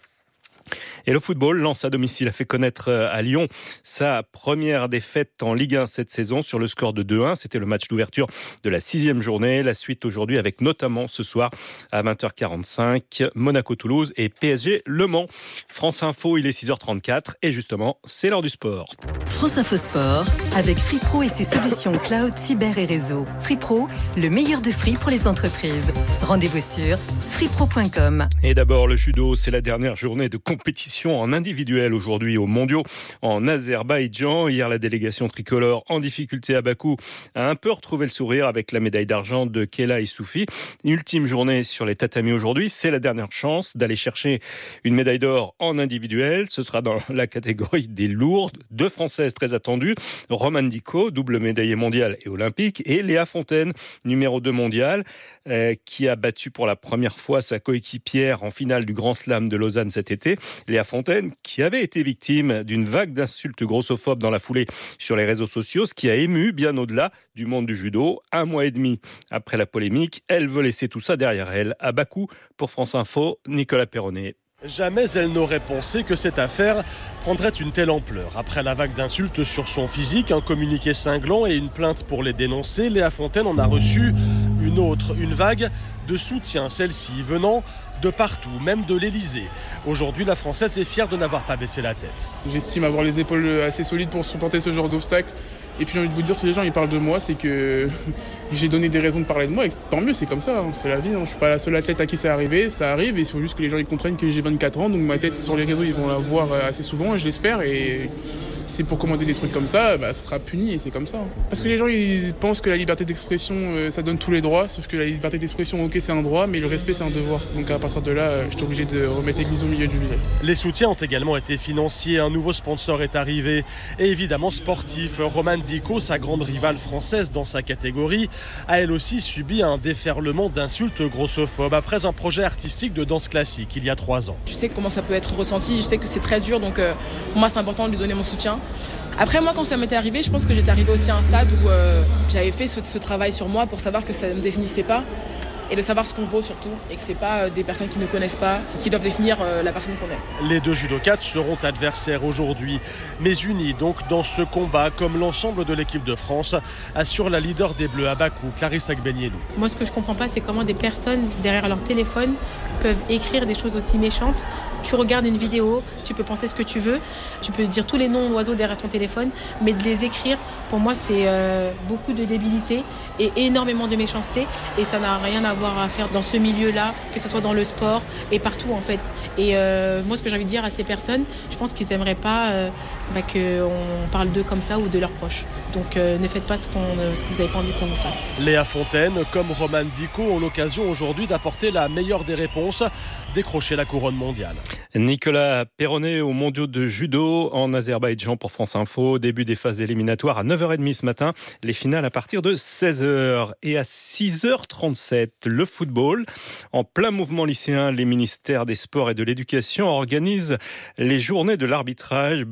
Et le football, Lens à domicile a fait connaître à Lyon sa première défaite en Ligue un cette saison sur le score de deux un. C'était le match d'ouverture de la sixième journée. La suite aujourd'hui avec notamment ce soir à vingt heures quarante-cinq, Monaco-Toulouse et P S G Le Mans. France Info, il est six heures trente-quatre et justement, c'est l'heure du sport. France Info Sport avec Free Pro et ses solutions cloud, cyber et réseau. Free Pro, le meilleur de Free pour les entreprises. Rendez-vous sur free pro point com. Et d'abord le judo, c'est la dernière journée de compétition en individuel aujourd'hui aux mondiaux en Azerbaïdjan. Hier, la délégation tricolore en difficulté à Bakou a un peu retrouvé le sourire avec la médaille d'argent de Kela Issoufi. Ultime journée sur les tatamis aujourd'hui. C'est la dernière chance d'aller chercher une médaille d'or en individuel. Ce sera dans la catégorie des lourdes. Deux Françaises très attendues. Romane Dicot, double médaillée mondiale et olympique. Et Léa Fontaine, numéro deux mondiale, euh, qui a battu pour la première fois sa coéquipière en finale du Grand Slam de Lausanne cet été. Léa Fontaine, qui avait été victime d'une vague d'insultes grossophobes dans la foulée sur les réseaux sociaux, ce qui a ému bien au-delà du monde du judo. Un mois et demi après la polémique, elle veut laisser tout ça derrière elle. À Bakou, pour France Info, Nicolas Perronnet. Jamais elle n'aurait pensé que cette affaire prendrait une telle ampleur. Après la vague d'insultes sur son physique, un communiqué cinglant et une plainte pour les dénoncer, Léa Fontaine en a reçu une autre, une vague de soutien, celle-ci venant de partout, même de l'Elysée. Aujourd'hui, la Française est fière de n'avoir pas baissé la tête. J'estime avoir les épaules assez solides pour supporter ce genre d'obstacle. Et puis j'ai envie de vous dire, si les gens ils parlent de moi, c'est que j'ai donné des raisons de parler de moi. Et tant mieux, c'est comme ça, hein. C'est la vie. Hein. Je ne suis pas la seule athlète à qui ça arrivé, ça arrive. Et il faut juste que les gens ils comprennent que j'ai vingt-quatre ans. Donc ma tête sur les réseaux, ils vont la voir assez souvent, je l'espère. Et c'est pour commander des trucs comme ça, bah, ça sera puni et c'est comme ça. Parce que les gens ils pensent que la liberté d'expression, euh, ça donne tous les droits. Sauf que la liberté d'expression, ok, c'est un droit, mais le respect, c'est un devoir. Donc à partir de là, euh, j'étais obligé de remettre l'église au milieu du village. Les soutiens ont également été financiers. Un nouveau sponsor est arrivé. Et évidemment sportif. Romane Dicot, sa grande rivale française dans sa catégorie, a elle aussi subi un déferlement d'insultes grossophobes après un projet artistique de danse classique il y a trois ans. Je sais comment ça peut être ressenti, je sais que c'est très dur, donc euh, pour moi c'est important de lui donner mon soutien. Après moi quand ça m'était arrivé, je pense que j'étais arrivée aussi à un stade où euh, j'avais fait ce, ce travail sur moi pour savoir que ça ne me définissait pas et de savoir ce qu'on vaut surtout et que c'est pas euh, des personnes qui ne connaissent pas qui doivent définir euh, la personne qu'on est. Les deux judokates seront adversaires aujourd'hui, mais unis donc dans ce combat comme l'ensemble de l'équipe de France, assure la leader des Bleus à Bakou, Clarisse Agbenienou. Moi ce que je comprends pas c'est comment des personnes derrière leur téléphone peuvent écrire des choses aussi méchantes. Tu regardes une vidéo, tu peux penser ce que tu veux, tu peux dire tous les noms d'oiseaux derrière ton téléphone, mais de les écrire, pour moi, c'est euh, beaucoup de débilité et énormément de méchanceté. Et ça n'a rien à voir à faire dans ce milieu-là, que ce soit dans le sport et partout, en fait. Et euh, moi, ce que j'ai envie de dire à ces personnes, je pense qu'ils n'aimeraient pas euh, bah, qu'on parle d'eux comme ça ou de leurs proches. Donc, euh, ne faites pas ce, qu'on, ce que vous n'avez pas envie qu'on vous fasse. Léa Fontaine, comme Romane Dicot, ont l'occasion aujourd'hui d'apporter la meilleure des réponses, décrocher la couronne mondiale. Nicolas Perronnet aux mondiaux de judo en Azerbaïdjan pour France Info. Début des phases éliminatoires à neuf heures trente ce matin. Les finales à partir de seize heures. Et à six heures trente-sept, le football. En plein mouvement lycéen, les ministères des Sports et de l'Éducation organisent les journées de l'arbitrage baptisées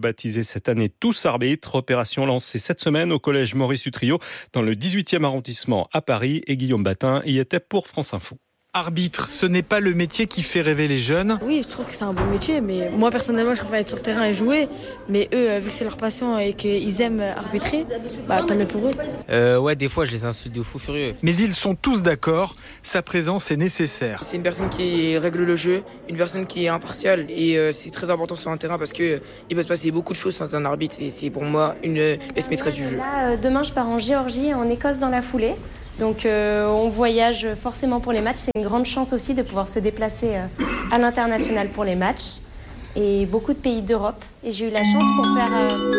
cette année Tous arbitres. Opération lancée cette semaine au collège Maurice Utrillo dans le dix-huitième arrondissement à Paris. Et Guillaume Batin y était pour France Info. Arbitre, ce n'est pas le métier qui fait rêver les jeunes. Oui, je trouve que c'est un bon métier, mais moi personnellement je préfère être sur le terrain et jouer. Mais eux, vu que c'est leur passion et qu'ils aiment arbitrer, bah tant mieux pour eux. Euh, ouais, des fois je les insulte de fou furieux. Mais ils sont tous d'accord, sa présence est nécessaire. C'est une personne qui règle le jeu, une personne qui est impartiale et euh, c'est très important sur un terrain parce que euh, il peut se passer beaucoup de choses sans un arbitre et c'est pour moi une pièce maîtresse du jeu. Là, euh, demain je pars en Géorgie et en Écosse dans la foulée. Donc euh, on voyage forcément pour les matchs. C'est une grande chance aussi de pouvoir se déplacer euh, à l'international pour les matchs. Et beaucoup de pays d'Europe. Et j'ai eu la chance pour faire...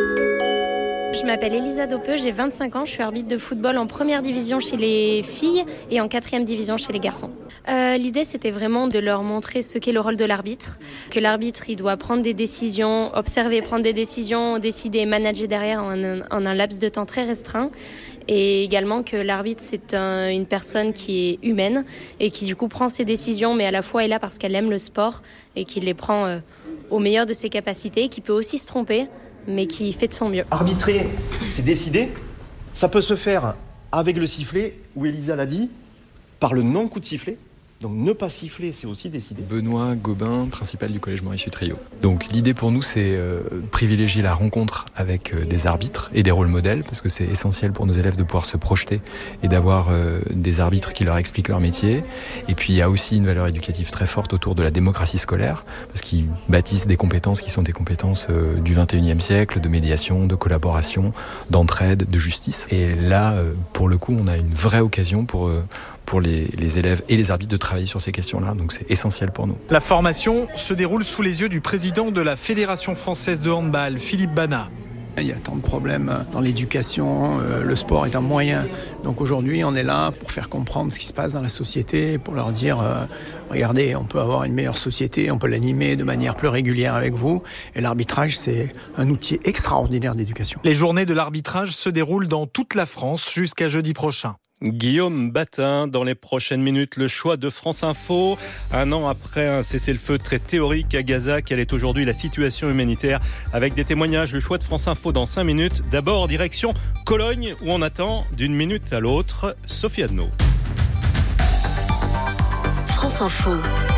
Euh... Je m'appelle Elisa Dopeux, j'ai vingt-cinq ans. Je suis arbitre de football en première division chez les filles et en quatrième division chez les garçons. Euh, l'idée, c'était vraiment de leur montrer ce qu'est le rôle de l'arbitre. Que l'arbitre, il doit prendre des décisions, observer, prendre des décisions, décider et manager derrière en un, en un laps de temps très restreint. Et également que l'arbitre, c'est un, une personne qui est humaine et qui du coup prend ses décisions, mais à la fois est là parce qu'elle aime le sport et qui les prend euh, au meilleur de ses capacités, qui peut aussi se tromper, mais qui fait de son mieux. Arbitrer, c'est décider. Ça peut se faire avec le sifflet, où Elisa l'a dit, par le non-coup de sifflet. Donc ne pas siffler, c'est aussi décider. Benoît Gobin, principal du collège Maurice Utrillo. Donc l'idée pour nous, c'est euh, privilégier la rencontre avec euh, des arbitres et des rôles modèles, parce que c'est essentiel pour nos élèves de pouvoir se projeter et d'avoir euh, des arbitres qui leur expliquent leur métier. Et puis il y a aussi une valeur éducative très forte autour de la démocratie scolaire, parce qu'ils bâtissent des compétences qui sont des compétences euh, du vingt et unième siècle, de médiation, de collaboration, d'entraide, de justice. Et là, euh, pour le coup, on a une vraie occasion pour... Euh, pour les, les élèves et les arbitres de travailler sur ces questions-là. Donc c'est essentiel pour nous. La formation se déroule sous les yeux du président de la Fédération française de handball, Philippe Bana. Il y a tant de problèmes dans l'éducation, euh, le sport est un moyen. Donc aujourd'hui, on est là pour faire comprendre ce qui se passe dans la société, pour leur dire, euh, regardez, on peut avoir une meilleure société, on peut l'animer de manière plus régulière avec vous. Et l'arbitrage, c'est un outil extraordinaire d'éducation. Les journées de l'arbitrage se déroulent dans toute la France jusqu'à jeudi prochain. Guillaume Batin, dans les prochaines minutes, le choix de France Info. Un an après un cessez-le-feu très théorique à Gaza, quelle est aujourd'hui la situation humanitaire? Avec des témoignages, le choix de France Info dans cinq minutes. D'abord, direction Cologne, où on attend d'une minute à l'autre Sophie Adno. France Info,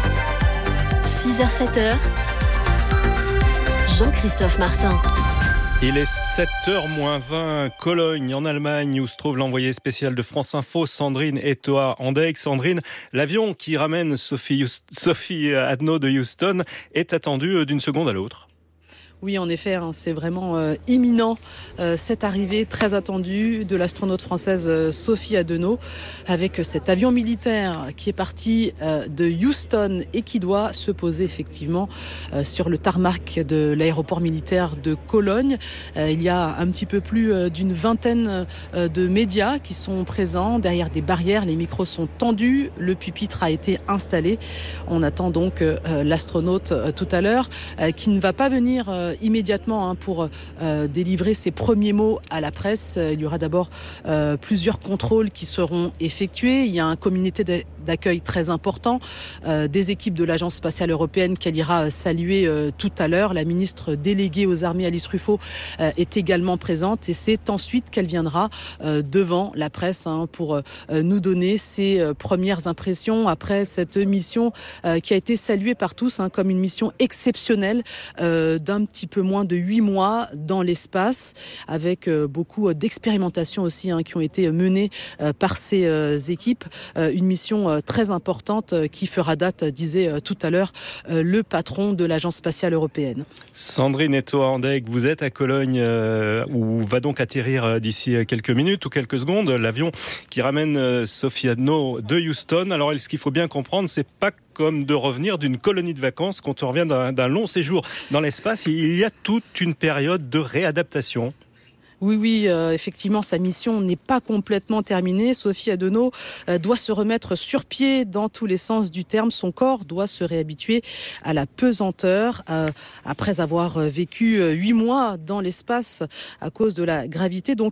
six heures sept heures, Jean-Christophe Martin. Il est sept heures moins vingt, Cologne, en Allemagne, où se trouve l'envoyée spéciale de France Info, Sandrine Etoa-Andeg. Sandrine, l'avion qui ramène Sophie, Sophie Adno de Houston est attendu d'une seconde à l'autre. Oui, en effet, hein, c'est vraiment euh, imminent, euh, cette arrivée très attendue de l'astronaute française euh, Sophie Adno, avec euh, cet avion militaire qui est parti euh, de Houston et qui doit se poser effectivement euh, sur le tarmac de l'aéroport militaire de Cologne. Euh, il y a un petit peu plus euh, d'une vingtaine euh, de médias qui sont présents derrière des barrières. Les micros sont tendus, le pupitre a été installé. On attend donc euh, l'astronaute euh, tout à l'heure, euh, qui ne va pas venir euh, immédiatement hein, pour euh, délivrer ses premiers mots à la presse. Il y aura d'abord euh, plusieurs contrôles qui seront effectués. Il y a un comité d'accueil très important, euh, des équipes de l'Agence spatiale européenne qu'elle ira saluer euh, tout à l'heure. La ministre déléguée aux armées Alice Ruffo euh, est également présente et c'est ensuite qu'elle viendra euh, devant la presse hein, pour euh, nous donner ses euh, premières impressions après cette mission euh, qui a été saluée par tous hein, comme une mission exceptionnelle euh, d'un petit peu moins de huit mois dans l'espace, avec euh, beaucoup d'expérimentations aussi hein, qui ont été menées euh, par ces euh, équipes. Euh, une mission euh, très importante euh, qui fera date, disait euh, tout à l'heure euh, le patron de l'Agence spatiale européenne. Sandrine Etoa-Andeg, vous êtes à Cologne, euh, où va donc atterrir euh, d'ici quelques minutes ou quelques secondes l'avion qui ramène euh, Sophie Adno de Houston. Alors, ce qu'il faut bien comprendre, c'est pas comme de revenir d'une colonie de vacances quand on revient d'un, d'un long séjour dans l'espace. Il y a toute une période de réadaptation. Oui, oui, euh, effectivement, sa mission n'est pas complètement terminée. Sophie Adno euh, doit se remettre sur pied dans tous les sens du terme. Son corps doit se réhabituer à la pesanteur. Euh, après avoir vécu huit mois dans l'espace à cause de la gravité. Donc,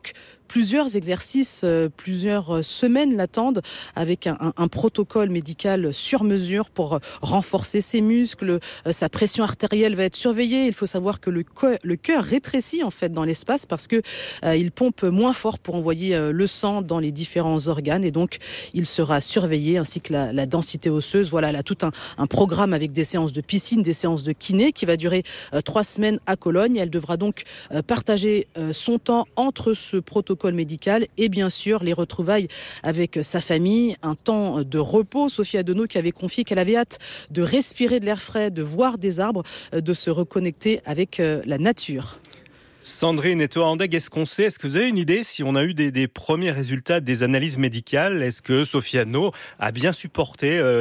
plusieurs exercices, euh, plusieurs semaines l'attendent avec un, un, un protocole médical sur mesure pour renforcer ses muscles. Euh, sa pression artérielle va être surveillée. Il faut savoir que le, co- le cœur rétrécit en fait dans l'espace parce que euh, il pompe moins fort pour envoyer euh, le sang dans les différents organes et donc il sera surveillé ainsi que la, la densité osseuse. Voilà, là tout un, un programme avec des séances de piscine, des séances de kiné qui va durer euh, trois semaines à Cologne. Elle devra donc euh, partager euh, son temps entre ce protocole médical et bien sûr les retrouvailles avec sa famille, un temps de repos. Sophie Adenau qui avait confié qu'elle avait hâte de respirer de l'air frais, de voir des arbres, euh, de se reconnecter avec euh, la nature. Sandrine et toi, Andeg, est-ce qu'on sait, est-ce que vous avez une idée si on a eu des, des premiers résultats des analyses médicales? Est-ce que Sophie Adenau a bien supporté euh,